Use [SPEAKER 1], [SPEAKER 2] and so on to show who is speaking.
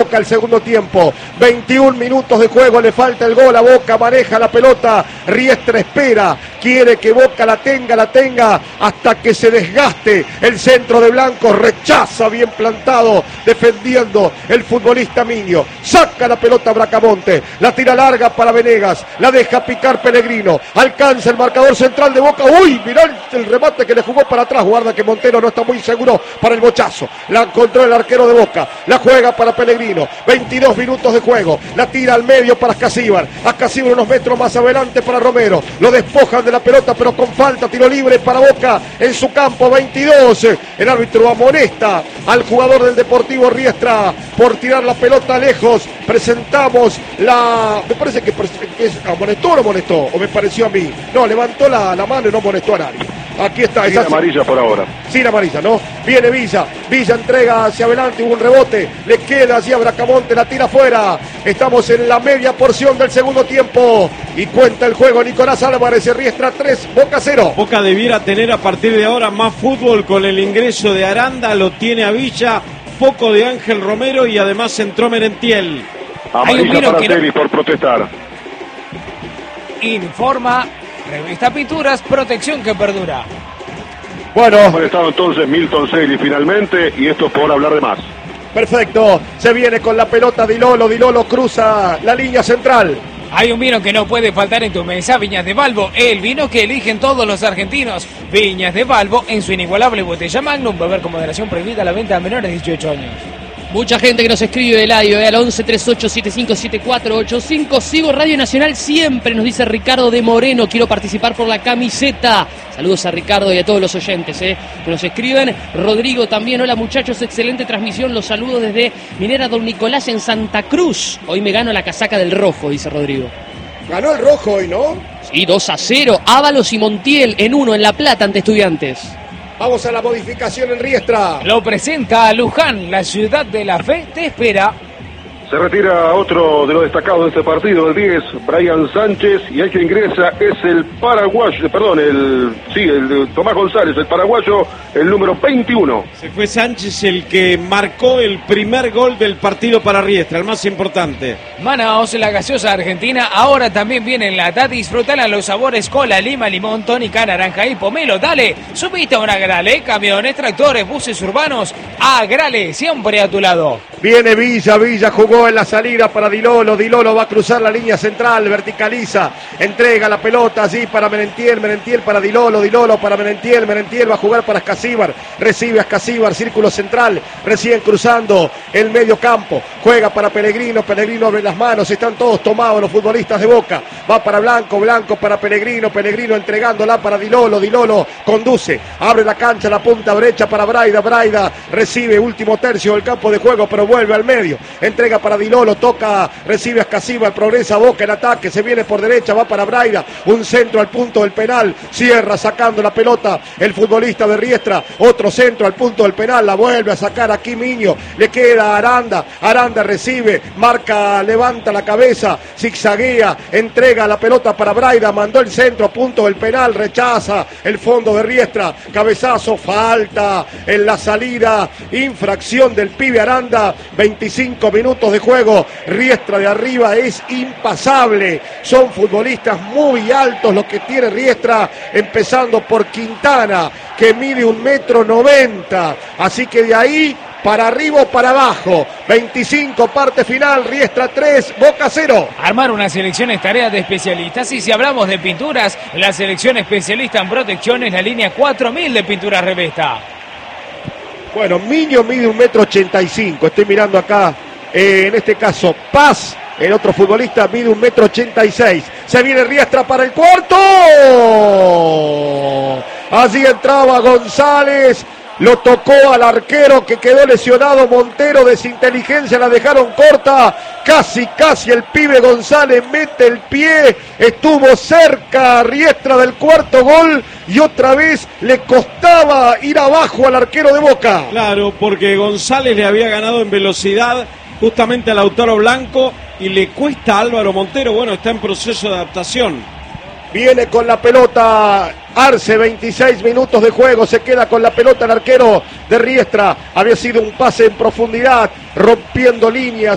[SPEAKER 1] Boca el segundo tiempo, 21 minutos de juego, le falta el gol a Boca, maneja la pelota, Riestra espera, quiere que Boca la tenga hasta que se desgaste el centro de Blanco, rechaza bien plantado, defendiendo el futbolista Miño, saca la pelota Bracamonte, la tira larga para Venegas, la deja picar Pellegrino, alcanza el marcador central de Boca, uy, mirá el remate que le jugó para atrás, guarda que Montero no está muy seguro para el bochazo, la encontró el arquero de Boca, la juega para Pellegrino, 22 minutos de juego, la tira al medio para Ascasíbar unos metros más adelante para Romero, lo despojan de la pelota pero con falta, tiro libre para Boca en su campo, 22, el árbitro amonesta al jugador del Deportivo Riestra por tirar la pelota lejos, presentamos me parece que es amonestó o no amonestó, o me pareció a mí, no, levantó la mano y no amonestó a nadie. Aquí está.
[SPEAKER 2] Sin amarilla por ahora.
[SPEAKER 1] Sin amarilla, ¿no? Viene Villa entrega hacia adelante, hubo un rebote, le queda hacia Bracamonte, la tira afuera. Estamos en la media porción del segundo tiempo y cuenta el juego Nicolás Álvarez, Riestra 3, Boca 0.
[SPEAKER 3] Boca debiera tener a partir de ahora más fútbol con el ingreso de Aranda, lo tiene a Villa, poco de Ángel Romero y además entró Merentiel.
[SPEAKER 2] Amarilla para Celis por protestar.
[SPEAKER 4] Informa Revista Pinturas, protección que perdura.
[SPEAKER 1] Bueno,
[SPEAKER 2] ha estado entonces Milton Celis finalmente y esto por hablar de más.
[SPEAKER 1] Perfecto, se viene con la pelota Dilolo cruza la línea central.
[SPEAKER 4] Hay un vino que no puede faltar en tu mesa, Viñas de Balbo, el vino que eligen todos los argentinos. Viñas de Balbo en su inigualable botella Magnum, beber con moderación, prohibida la venta a menores de 18 años.
[SPEAKER 5] Mucha gente que nos escribe del audio, al 11 38 75 7485. Sigo Radio Nacional siempre, nos dice Ricardo de Moreno. Quiero participar por la camiseta. Saludos a Ricardo y a todos los oyentes que nos escriben. Rodrigo también, hola muchachos, excelente transmisión. Los saludo desde Minera Don Nicolás en Santa Cruz. Hoy me gano la casaca del rojo, dice Rodrigo.
[SPEAKER 1] Ganó el rojo hoy, ¿no?
[SPEAKER 5] Sí, 2-0. Ábalos y Montiel en 1 en La Plata ante Estudiantes.
[SPEAKER 1] Vamos a la modificación en Riestra.
[SPEAKER 4] Lo presenta a Luján, la ciudad de la fe te espera.
[SPEAKER 2] Se retira otro de los destacados de este partido, el 10, Brian Sánchez, y el que ingresa es el paraguayo, el Tomás González, el paraguayo, el número 21.
[SPEAKER 3] Se fue Sánchez el que marcó el primer gol del partido para Riestra, el más importante.
[SPEAKER 4] Manaos, la gaseosa argentina, ahora también viene en lata. Disfrutala los sabores cola, lima, limón, tónica, naranja y pomelo. Dale, subite a una Grale, camiones, tractores, buses urbanos, a Grale, siempre a tu lado.
[SPEAKER 1] Viene Villa jugó en la salida para Dilolo va a cruzar la línea central, verticaliza, entrega la pelota allí para Merentiel para Dilolo para Merentiel va a jugar para Ascasíbar, recibe a Ascasíbar, círculo central, recién cruzando el medio campo, juega para Pellegrino abre las manos, están todos tomados los futbolistas de Boca, va para Blanco para Pellegrino entregándola para Dilolo conduce, abre la cancha, la punta derecha para Braida recibe último tercio del campo de juego, pero vuelve al medio, entrega para Dilolo, toca, recibe a Ascasíbar, progresa Boca en ataque, se viene por derecha, va para Braida, un centro al punto del penal, cierra sacando la pelota el futbolista de Riestra, otro centro al punto del penal, la vuelve a sacar aquí Miño, le queda Aranda recibe, marca, levanta la cabeza, zigzaguea, entrega la pelota para Braida, mandó el centro a punto del penal, rechaza el fondo de Riestra, cabezazo, falta en la salida, infracción del pibe Aranda, 25 minutos de juego, Riestra de arriba es impasable, son futbolistas muy altos los que tiene Riestra, empezando por Quintana, que mide 1,90 m, así que de ahí para arriba o para abajo, 25, parte final, Riestra 3, Boca 0.
[SPEAKER 4] Armar una selección es tarea de especialistas, y si hablamos de pinturas, la selección especialista en protección es la línea 4000 de Pinturas Revesta.
[SPEAKER 1] Bueno, Miño mide 1,85 m, estoy mirando acá, en este caso Paz, el otro futbolista mide 1,86 m, se viene Riestra para el cuarto, allí entraba González, lo tocó al arquero que quedó lesionado, Montero, desinteligencia, la dejaron corta, casi el pibe González mete el pie, estuvo cerca Riestra del cuarto gol y otra vez le costaba ir abajo al arquero de Boca.
[SPEAKER 3] Claro, porque González le había ganado en velocidad justamente a Lautaro Blanco y le cuesta a Álvaro Montero, bueno, está en proceso de adaptación.
[SPEAKER 1] Viene con la pelota Arce, 26 minutos de juego, se queda con la pelota el arquero de Riestra, había sido un pase en profundidad, rompiendo líneas.